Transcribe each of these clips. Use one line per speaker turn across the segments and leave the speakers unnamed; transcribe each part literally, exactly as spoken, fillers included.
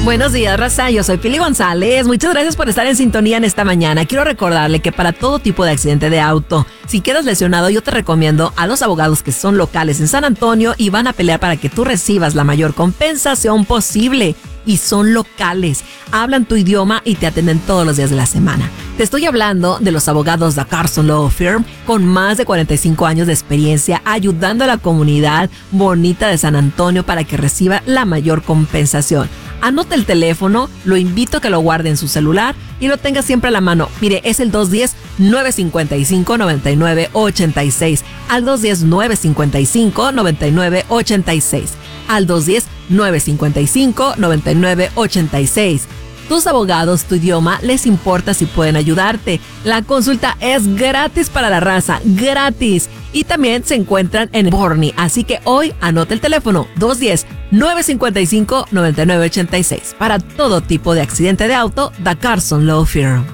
Buenos días, raza. Yo soy Pili González. Muchas gracias por estar en sintonía en esta mañana. Quiero recordarle que para todo tipo de accidente de auto, si quedas lesionado, yo te recomiendo a los abogados que son locales en San Antonio y van a pelear para que tú recibas la mayor compensación posible. Y son locales, hablan tu idioma y te atienden todos los días de la semana. Te estoy hablando de los abogados de Carson Law Firm con más de cuarenta y cinco años de experiencia ayudando a la comunidad bonita de San Antonio para que reciba la mayor compensación. Anota el teléfono, lo invito a que lo guarde en su celular y lo tenga siempre a la mano. Mire, es el dos uno cero, nueve cinco cinco, nueve nueve ocho seis. Al dos uno cero, nueve cinco cinco, nueve nueve ocho seis. Al dos uno cero, nueve cinco cinco, nueve nueve ocho seis. Tus abogados, tu idioma, les importa si pueden ayudarte. La consulta es gratis para la raza, gratis. Y también se encuentran en Borny. Así que hoy anota el teléfono dos uno cero, nueve cinco cinco, nueve nueve ocho seis. Para todo tipo de accidente de auto, The Carson Law Firm.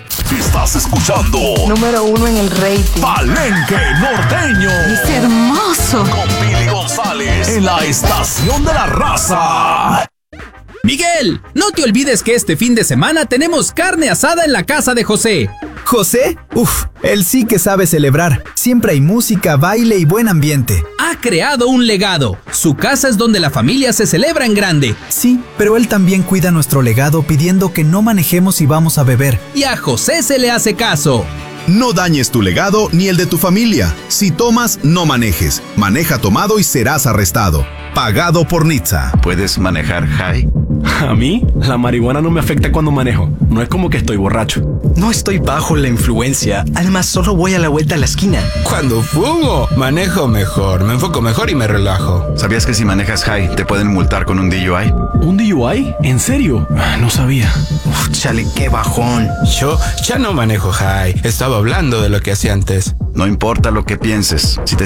Estás escuchando
número uno en el rating
Palenque Norteño.
Es hermoso.
Con Pili González en la estación de la raza.
Miguel, no te olvides que este fin de semana tenemos carne asada en la casa de José.
¿José? Uf, él sí que sabe celebrar. Siempre hay música, baile y buen ambiente.
Ha creado un legado. Su casa es donde la familia se celebra en grande.
Sí, pero él también cuida nuestro legado pidiendo que no manejemos si vamos a beber.
Y a José se le hace caso.
No dañes tu legado ni el de tu familia. Si tomas, no manejes. Maneja tomado y serás arrestado. Pagado por Nitza.
¿Puedes manejar high?
A mí, la marihuana no me afecta cuando manejo. No es como que estoy borracho.
No estoy bajo la influencia. Además, solo voy a la vuelta a la esquina.
Cuando fumo, manejo mejor. Me enfoco mejor y me relajo.
¿Sabías que si manejas high, te pueden multar con un D U I?
¿Un D U I? ¿En serio? No sabía.
Uf, chale, qué bajón.
Yo ya no manejo high. Estaba hablando de lo que hacía antes.
No importa lo que pienses. Si te